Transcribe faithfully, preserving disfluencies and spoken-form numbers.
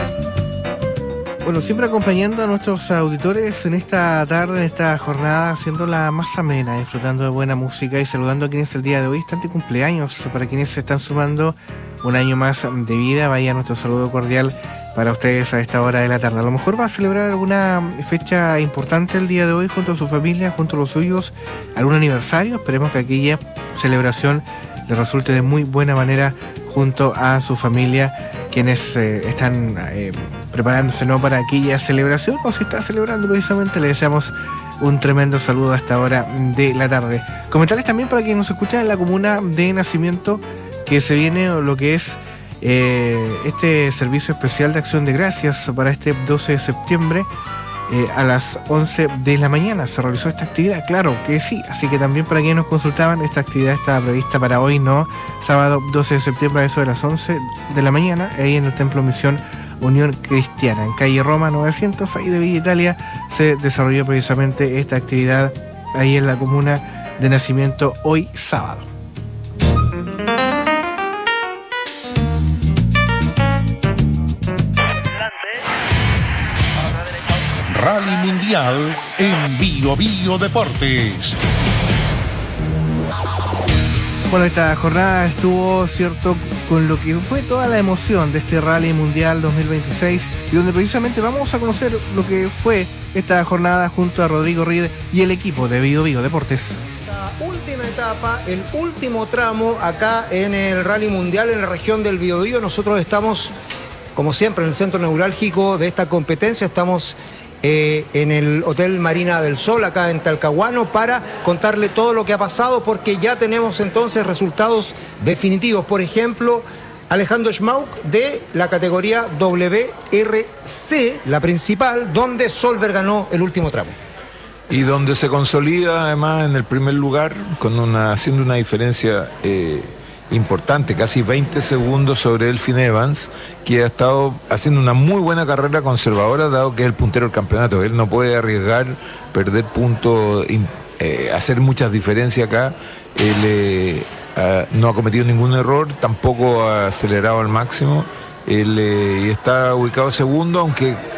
Bueno, siempre acompañando a nuestros auditores en esta tarde, en esta jornada, haciéndola más amena, disfrutando de buena música y saludando a quienes el día de hoy están de cumpleaños. Para quienes se están sumando un año más de vida, vaya nuestro saludo cordial para ustedes a esta hora de la tarde. A lo mejor va a celebrar alguna fecha importante el día de hoy junto a su familia, junto a los suyos, algún aniversario. Esperemos que aquella celebración le resulte de muy buena manera junto a su familia, quienes eh, están eh, preparándose no para aquella celebración o si está celebrando precisamente. Le deseamos un tremendo saludo a esta hora de la tarde. Comentarles también para quienes nos escuchan en la comuna de Nacimiento que se viene lo que es eh, este servicio especial de Acción de Gracias para este doce de septiembre. Eh, a las once de la mañana se realizó esta actividad, claro que sí, así que también para quienes nos consultaban, esta actividad estaba prevista para hoy, no, sábado doce de septiembre a eso de las once de la mañana, ahí en el Templo Misión Unión Cristiana, en calle Roma novecientos, ahí de Villa Italia, se desarrolló precisamente esta actividad ahí en la comuna de Nacimiento hoy sábado. Rally Mundial en Bio Bio Deportes. Bueno, esta jornada estuvo, cierto, con lo que fue toda la emoción de este Rally Mundial dos mil veintiséis y donde precisamente vamos a conocer lo que fue esta jornada junto a Rodrigo Ried y el equipo de Bio Bio Deportes. La última etapa, el último tramo acá en el Rally Mundial en la región del Biobío. Nosotros estamos, como siempre, en el centro neurálgico de esta competencia. Estamos Eh, en el Hotel Marina del Sol, acá en Talcahuano, para contarle todo lo que ha pasado, porque ya tenemos entonces resultados definitivos. Por ejemplo, Alejandro Schmauk de la categoría W R C, la principal, donde Solberg ganó el último tramo. Y donde se consolida además en el primer lugar, con una, haciendo una diferencia eh, importante, casi veinte segundos sobre Elfyn Evans, que ha estado haciendo una muy buena carrera conservadora, dado que es el puntero del campeonato. Él no puede arriesgar, perder puntos, eh, hacer muchas diferencias acá. Él eh, uh, no ha cometido ningún error, tampoco ha acelerado al máximo. Él eh, está ubicado segundo, aunque